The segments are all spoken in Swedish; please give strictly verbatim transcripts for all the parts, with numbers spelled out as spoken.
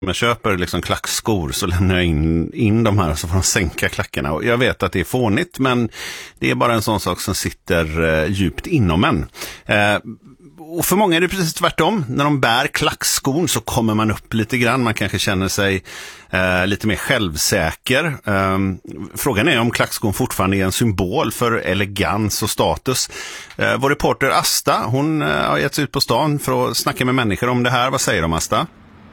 jag köper liksom klackskor så lämnar jag in, in de här så får de sänka klackarna. Och jag vet att det är fånigt, men det är bara en sån sak som sitter eh, djupt inom en. Eh, och för många är det precis tvärtom. När de bär klackskon så kommer man upp lite grann. Man kanske känner sig eh, lite mer självsäker. Eh, frågan är om klackskon fortfarande är en symbol för elegans och status. Eh, vår reporter Asta, hon eh, har gett sig ut på stan för att snacka med människor om det här. Vad säger de, Asta?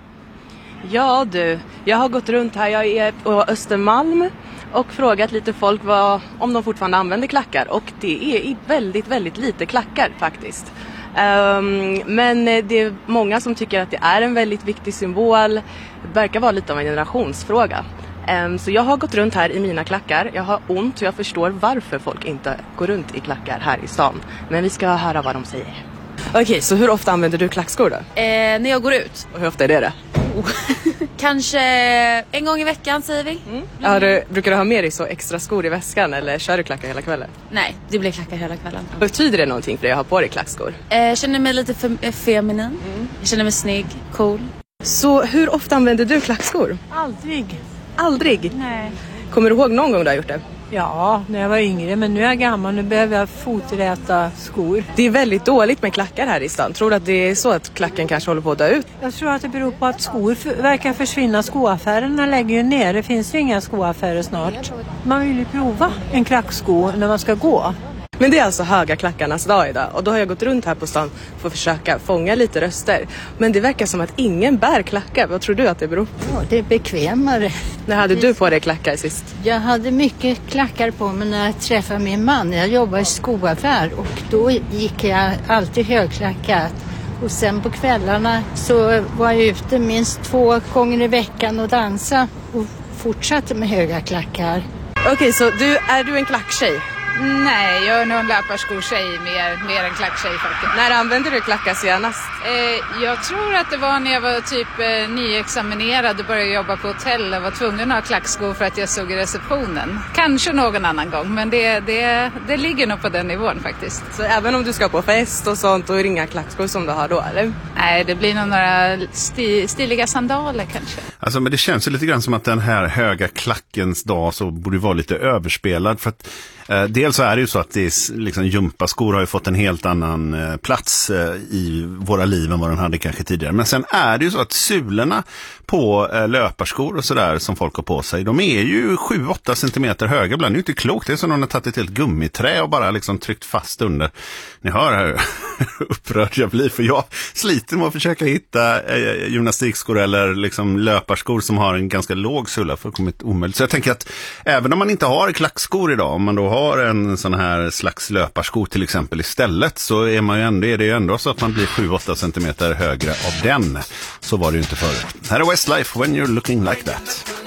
Ja du, jag har gått runt här, jag är på Östermalm och frågat lite folk vad, om de fortfarande använder klackar. Och det är i väldigt, väldigt lite klackar faktiskt. Um, men det är många som tycker att det är en väldigt viktig symbol. Det verkar vara lite av en generationsfråga. Um, så jag har gått runt här i mina klackar. Jag har ont och jag förstår varför folk inte går runt i klackar här i stan. Men vi ska höra vad de säger. Okej, okay, så hur ofta använder du klackskor då? Eh, när jag går ut. Och hur ofta är det då? Oh. Kanske en gång i veckan säger vi. Mm. Ja, du, brukar du ha med dig så extra skor i väskan eller kör du klackar hela kvällen? Nej, det blir klackar hela kvällen. Betyder det någonting för dig att ha på dig klackskor? Eh, jag känner mig lite fem- feminin. Mm. Jag känner mig snygg, cool. Så hur ofta använder du klackskor? Aldrig. Aldrig? Nej. Kommer du ihåg någon gång du har gjort det? Ja, när jag var yngre, men nu är jag gammal. Nu behöver jag foträta skor. Det är väldigt dåligt med klackar här i stan. Tror du att det är så att klacken kanske håller på att dö ut? Jag tror att det beror på att skor för, verkar försvinna. Skoaffärerna lägger ju ner. Det finns ju inga skoaffärer snart. Man vill ju prova en klacksko när man ska gå. Men det är alltså höga klackarnas dag idag. Och då har jag gått runt här på stan för att försöka fånga lite röster. Men det verkar som att ingen bär klackar. Vad tror du att det beror på? Ja, det är bekvämare. När hade du på dig klackar sist? Jag hade mycket klackar på mig när jag träffade min man. Jag jobbade i skoaffär och då gick jag alltid högklackat. Och sen på kvällarna så var jag ute minst två gånger i veckan och dansa och fortsatte med höga klackar. Okej, okay, så du, är du en klacktjej? Nej, jag är nog en löparskotjej mer, mer än klacktjej faktiskt. När använde du klackar senast? Eh, jag tror att det var när jag var typ eh, nyexaminerad och började jobba på hotell och var tvungen att ha klackskor för att jag såg i receptionen. Kanske någon annan gång, men det, det, det ligger nog på den nivån faktiskt. Så även om du ska på fest och sånt och ringa klackskor som du har då, eller? Nej, det blir nog några sti, stiliga sandaler kanske. Alltså, men det känns ju lite grann som att den här höga klackens dag så borde vara lite överspelad för att eh, dels så är det ju så att det är, liksom, gympaskor har ju fått en helt annan eh, plats eh, i våra liv än vad den hade kanske tidigare. Men sen är det ju så att sulorna på eh, löparskor och sådär som folk har på sig, de är ju sju åtta centimeter höga. Ibland är det ju inte klokt. Det är som om de har tagit ett helt gummiträ och bara liksom tryckt fast under. Ni hör här upprörd jag blir, för jag sliter med att försöka hitta eh, gymnastikskor eller liksom löparskor som har en ganska låg sulla, fullkomligt omöjligt. Så jag tänker att även om man inte har klackskor idag, om man då har en sån här slags löparsko till exempel istället, så är man ju ändå, är det ju ändå så att man blir sju åtta centimeter högre av den. Så var det ju inte förut. Här är Westlife, When You're Looking Like That.